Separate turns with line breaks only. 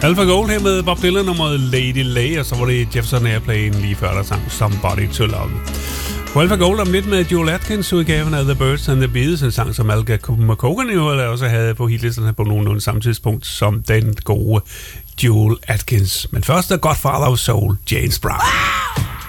Alpha Gold her med Bob Dylan nummeret Lady Lay, og så var det Jefferson Airplane lige før, der sang Somebody to Love. På Alpha Gold om lidt med Joel Atkins udgaven af The Birds and the Bees, en sang som Alga McCogan jo også havde på hitlisterne på nogenlunde samme tidspunkt som den gode Joel Atkins. Men først er Godfather of Soul, James Brown.